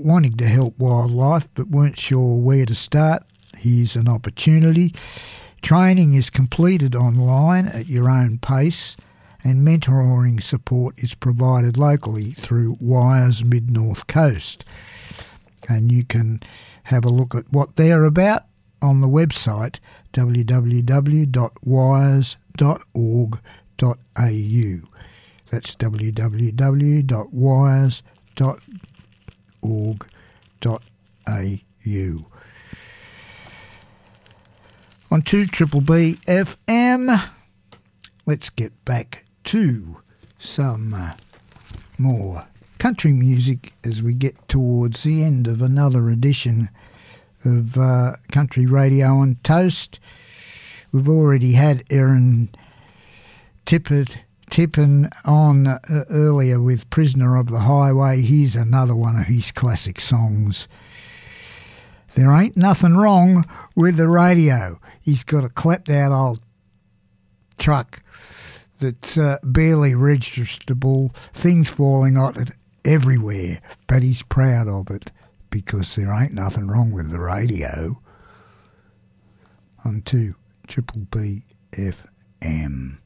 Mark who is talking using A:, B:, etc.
A: wanting to help wildlife but weren't sure where to start, here's an opportunity. Training is completed online at your own pace, and mentoring support is provided locally through Wires Mid North Coast. And you can have a look at what they're about on the website www.wires.org.au. That's www.wires.org.au. On 2BBB FM, let's get back to some more country music as we get towards the end of another edition of Country Radio on Toast. We've already had Aaron Tippin on earlier with Prisoner of the Highway. Here's another one of his classic songs. There ain't nothing wrong with the radio. He's got a clapped out old truck that's barely registerable, things falling on it everywhere, but he's proud of it because there ain't nothing wrong with the radio. On 2BBB FM.